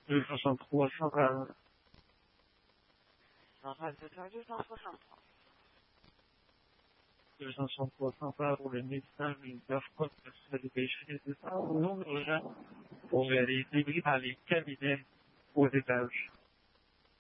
263 Centrale. Centrale, c'est un 263. 263 Centrale pour le médecin militaire Scott de dépêcher des non urgents pour les débris dans les cabinets aux étages.